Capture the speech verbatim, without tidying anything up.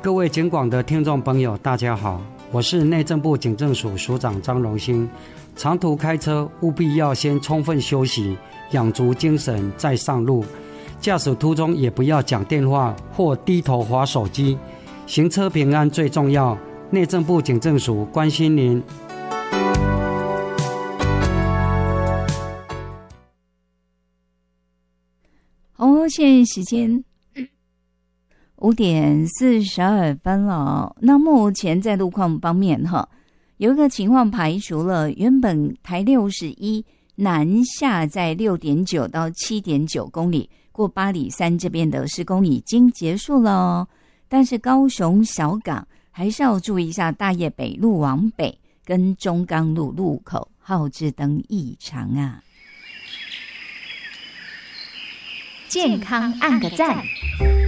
各位警广的听众朋友大家好，我是内政部警政署署长张荣兴。长途开车务必要先充分休息，养足精神再上路。驾驶途中也不要讲电话或低头滑手机，行车平安最重要。内政部警政署关心您。 哦，现在时间五点四十二分了。那目前在路况方面哈，有一个情况排除了，原本台六十一南下在六点九到七点九公里，过八里山这边的施工已经结束了哦。但是高雄小港还是要注意一下大业北路往北跟中钢路路口号志灯异常啊。 健康按个赞。